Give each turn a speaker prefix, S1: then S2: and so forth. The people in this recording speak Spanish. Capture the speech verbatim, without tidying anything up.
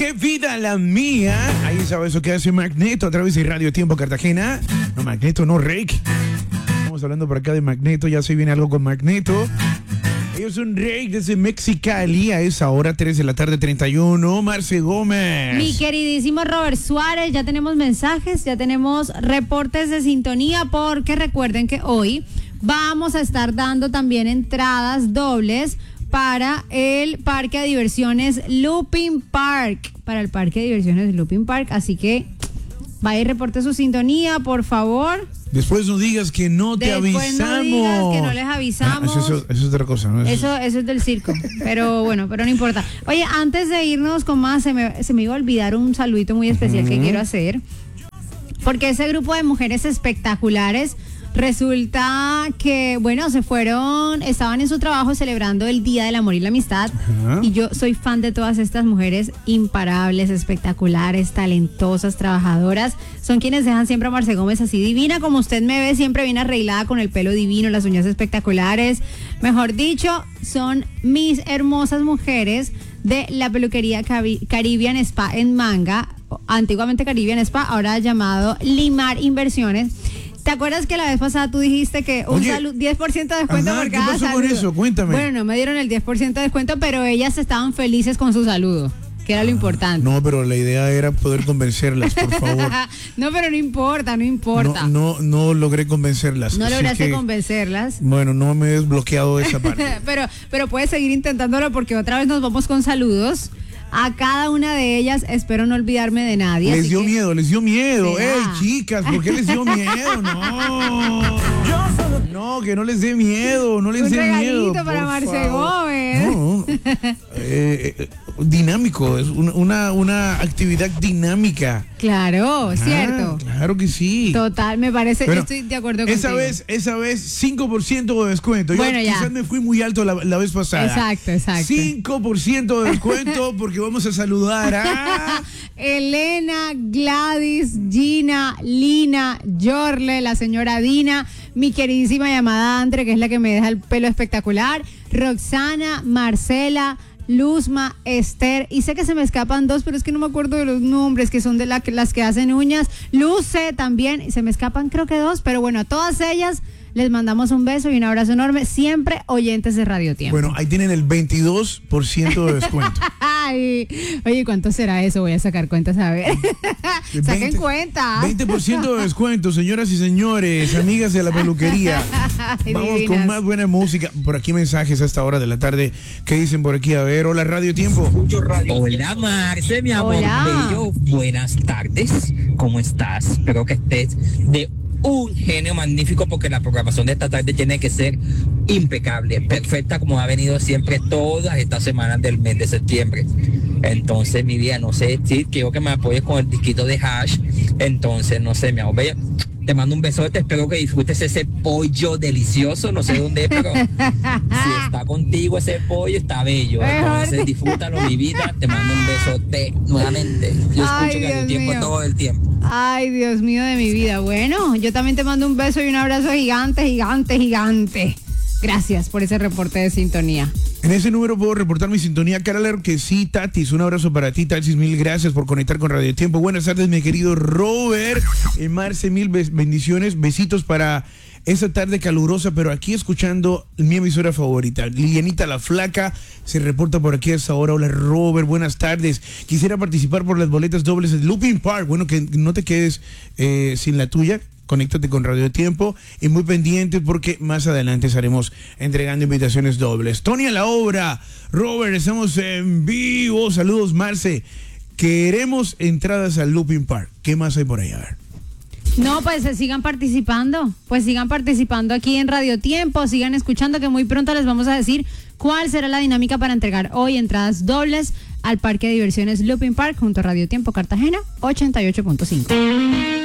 S1: qué vida la mía. Ahí sabes eso que hace Magneto a través de Radio Tiempo Cartagena. No, Magneto, no Rake. Estamos hablando por acá de Magneto, ya se viene algo con Magneto. Ellos son Rake desde Mexicali a esa hora, tres de la tarde, treinta y uno. Marce Gómez.
S2: Mi queridísimo Robert Suárez, ya tenemos mensajes, ya tenemos reportes de sintonía, porque recuerden que hoy vamos a estar dando también entradas dobles para el parque de diversiones Looping Park, para el parque de diversiones Looping Park, así que vaya y reporte su sintonía, por favor.
S1: Después no digas que no te
S2: Después
S1: avisamos.
S2: no digas que no les avisamos.
S1: Ah, eso, eso, eso es otra cosa, ¿no? Eso,
S2: eso, eso es del circo, pero bueno, pero no importa. Oye, antes de irnos con más, se me, se me iba a olvidar un saludito muy especial uh-huh. que quiero hacer, porque ese grupo de mujeres espectaculares resulta que, bueno, se fueron, estaban en su trabajo celebrando el Día del Amor y la Amistad. Uh-huh. Y yo soy fan de todas estas mujeres imparables, espectaculares, talentosas, trabajadoras. Son quienes dejan siempre a Marce Gómez así divina, como usted me ve, siempre bien arreglada, con el pelo divino, las uñas espectaculares. Mejor dicho, son mis hermosas mujeres de la peluquería Caribbean Spa en Manga, antiguamente Caribbean Spa, ahora llamado Limar Inversiones. ¿Te acuerdas que la vez pasada tú dijiste que un
S1: Oye,
S2: salud, diez por ciento de descuento
S1: ajá,
S2: por cada
S1: ¿qué pasó
S2: saludo?
S1: con eso? Cuéntame.
S2: Bueno, no me dieron el diez por ciento de descuento, pero ellas estaban felices con su saludo, que era lo importante.
S1: No, pero la idea era poder convencerlas, por favor.
S2: No, pero no importa, no importa.
S1: No, no, no logré convencerlas.
S2: No lograste
S1: que,
S2: convencerlas.
S1: Bueno, no me he desbloqueado esa parte.
S2: pero, pero puedes seguir intentándolo, porque otra vez nos vamos con saludos. A cada una de ellas, espero no olvidarme de nadie.
S1: Les dio
S2: que...
S1: miedo, les dio miedo.
S2: ¿Será?
S1: ¡Ey, chicas! ¿Por qué les dio miedo? No. No, que no les dé miedo, no les
S2: Un
S1: dé miedo.
S2: Un regalito para Marce Gómez.
S1: No, eh, eh, dinámico, es una, una, una actividad dinámica.
S2: Claro,
S1: ah,
S2: cierto.
S1: Claro que sí.
S2: Total, me parece,
S1: Pero
S2: estoy de acuerdo contigo.
S1: Esa vez, esa vez, cinco por ciento de descuento. Yo
S2: bueno, ya.
S1: quizás me fui muy alto la, la vez pasada.
S2: Exacto, exacto.
S1: cinco por ciento de descuento porque vamos a saludar a...
S2: Elena, Gladys, Gina, Lina, Yorle, la señora Dina, mi queridísima llamada Andre, que es la que me deja el pelo espectacular, Roxana, Marcela, Luzma, Esther, y sé que se me escapan dos, pero es que no me acuerdo de los nombres, que son de la, las que hacen uñas, Luce también, y se me escapan creo que dos, pero bueno, a todas ellas les mandamos un beso y un abrazo enorme, siempre oyentes de Radio Tiempo.
S1: Bueno, ahí tienen el veintidós por ciento de descuento.
S2: Ay, oye, ¿cuánto será eso? Voy a sacar cuentas a ver. Saquen
S1: veinte,
S2: cuentas.
S1: veinte por ciento de descuento, señoras y señores, amigas de la peluquería.
S2: Ay,
S1: vamos
S2: divinas.
S1: con más buena música. Por aquí mensajes a esta hora de la tarde. ¿Qué dicen por aquí? A ver, hola, Radio Tiempo.
S3: Hola, Marce, mi amor
S2: Hola.
S3: bello. Buenas tardes. ¿Cómo estás? Espero que estés de un genio magnífico, porque la programación de esta tarde tiene que ser impecable, perfecta, como ha venido siempre todas estas semanas del mes de septiembre. Entonces, mi vida, no sé, sí, quiero que me apoyes con el disquito de Hash. Entonces, no sé, mi amor bello, te mando un besote, espero que disfrutes ese pollo delicioso, no sé dónde es, pero si está contigo ese pollo, está bello. Entonces, disfrútalo, mi vida, te mando un besote nuevamente. Yo
S2: Ay,
S3: escucho que
S2: Dios
S3: el tiempo
S2: mío.
S3: todo el tiempo.
S2: Ay, Dios mío de mi vida. Bueno, yo también te mando un beso y un abrazo gigante, gigante, gigante. Gracias por ese reporte de sintonía.
S1: En ese número puedo reportar mi sintonía. Claro que sí, Tatis. Un abrazo para ti, Tatis. Mil gracias por conectar con Radio Tiempo. Buenas tardes, mi querido Robert. Eh, Marce, mil bendiciones. Besitos para esta tarde calurosa, pero aquí escuchando mi emisora favorita. Lilianita la Flaca se reporta por aquí a esta hora. Hola, Robert. Buenas tardes. Quisiera participar por las boletas dobles de Looping Park. Bueno, que no te quedes eh, sin la tuya. Conéctate con Radio Tiempo y muy pendiente porque más adelante estaremos entregando invitaciones dobles. Tony a la obra. Robert, estamos en vivo. Saludos, Marce. Queremos entradas al Looping Park. ¿Qué más hay por ahí? A ver.
S2: No, pues eh, sigan participando, pues sigan participando aquí en Radio Tiempo, sigan escuchando, que muy pronto les vamos a decir cuál será la dinámica para entregar hoy entradas dobles al Parque de Diversiones Looping Park junto a Radio Tiempo Cartagena ochenta y ocho punto cinco.